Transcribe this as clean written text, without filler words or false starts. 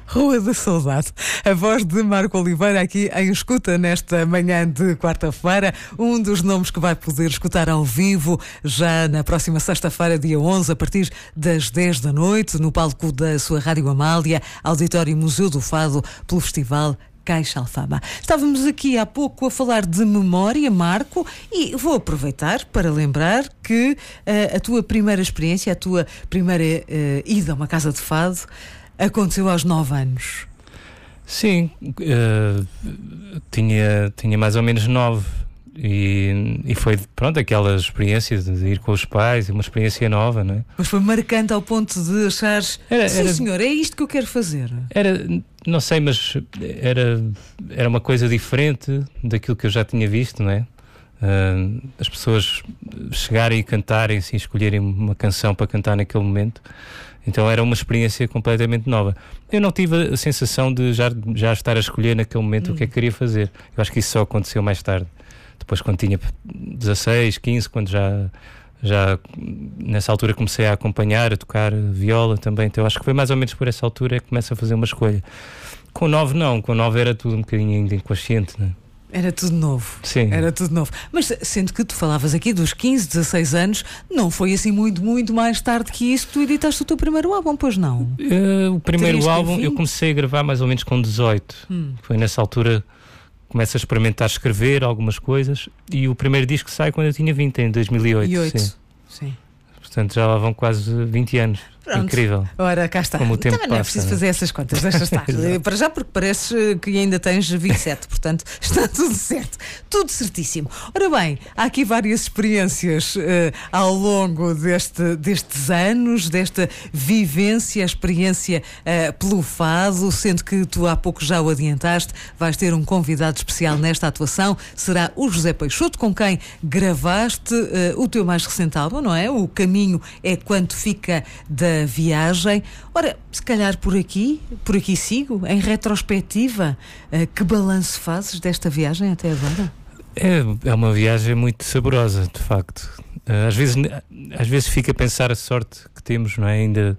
Rua da Saudade. A voz de Marco Oliveira aqui em escuta nesta manhã de quarta-feira. Um dos nomes que vai poder escutar ao vivo já na próxima sexta-feira, dia 11, a partir das 10 da noite, no palco da sua Rádio Amália, Auditório Museu do Fado, pelo Festival Caixa Alfama. Estávamos aqui há pouco a falar de memória, Marco, e vou aproveitar para lembrar que a tua primeira experiência, a tua primeira ida a uma casa de fado aconteceu aos 9 anos. Sim, tinha mais ou menos 9 e foi, pronto, aquela experiência de ir com os pais, uma experiência nova, não é? Mas foi marcante ao ponto de achares, sim senhor, é isto que eu quero fazer. Não sei, mas era uma coisa diferente daquilo que eu já tinha visto, não é? As pessoas chegarem e cantarem, assim, escolherem uma canção para cantar naquele momento. Então era uma experiência completamente nova. Eu não tive a sensação de já estar a escolher naquele momento o que é que queria fazer. Eu acho que isso só aconteceu mais tarde. Depois, quando tinha 16, 15, quando já nessa altura comecei a acompanhar, a tocar viola também. Então acho que foi mais ou menos por essa altura que começo a fazer uma escolha. Com 9 não, com 9 era tudo um bocadinho ainda inconsciente, não é? Era tudo novo. Sim. Era tudo novo. Mas sendo que tu falavas aqui dos 15, 16 anos, não foi assim muito, muito mais tarde que isso que tu editaste o teu primeiro álbum, pois não? O primeiro álbum eu comecei a gravar mais ou menos com 18. Foi nessa altura que começo a experimentar escrever algumas coisas, e o primeiro disco sai quando eu tinha 20, em 2008. Sim. Portanto, já lá vão quase 20 anos. Pronto. Incrível. Ora, cá está. Como o tempo também não é passa, preciso fazer essas contas, deixa estar. Para já, porque parece que ainda tens 27, portanto está tudo certo, tudo certíssimo. Ora bem, há aqui várias experiências ao longo destes anos, desta vivência, a experiência pelo fado, sendo que tu há pouco já o adiantaste, vais ter um convidado especial nesta atuação, será o José Peixoto, com quem gravaste o teu mais recente álbum, não é? O Caminho é Quanto Fica da Viagem. Ora, se calhar por aqui sigo, em retrospectiva, que balanço fazes desta viagem até agora? É uma viagem muito saborosa, de facto. Às vezes fica a pensar a sorte que temos, não é? Ainda